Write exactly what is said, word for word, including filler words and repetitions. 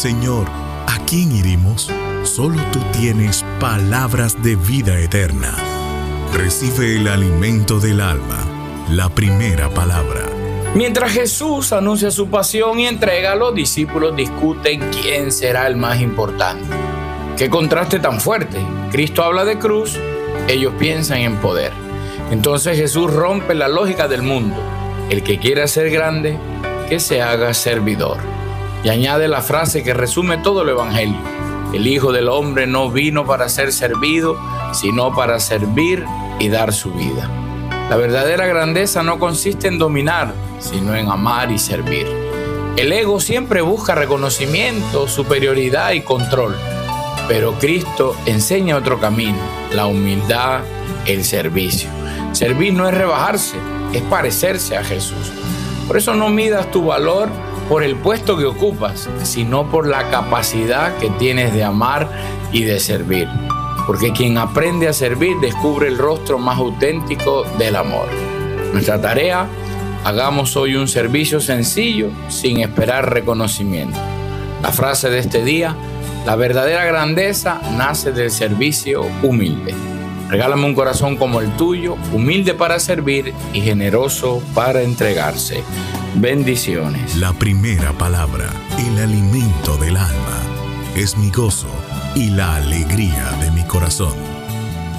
Señor, ¿a quién iremos? Solo tú tienes palabras de vida eterna. Recibe el alimento del alma, la primera palabra. Mientras Jesús anuncia su pasión y entrega, los discípulos discuten quién será el más importante. ¡Qué contraste tan fuerte! Cristo habla de cruz, ellos piensan en poder. Entonces Jesús rompe la lógica del mundo. El que quiera ser grande, que se haga servidor. Y añade la frase que resume todo el Evangelio. El Hijo del Hombre no vino para ser servido, sino para servir y dar su vida. La verdadera grandeza no consiste en dominar, sino en amar y servir. El ego siempre busca reconocimiento, superioridad y control. Pero Cristo enseña otro camino, la humildad, el servicio. Servir no es rebajarse, es parecerse a Jesús. Por eso no midas tu valor por el puesto que ocupas, sino por la capacidad que tienes de amar y de servir. Porque quien aprende a servir descubre el rostro más auténtico del amor. Nuestra tarea, hagamos hoy un servicio sencillo sin esperar reconocimiento. La frase de este día: la verdadera grandeza nace del servicio humilde. Regálame un corazón como el tuyo, humilde para servir y generoso para entregarse. Bendiciones. La primera palabra, el alimento del alma, es mi gozo y la alegría de mi corazón.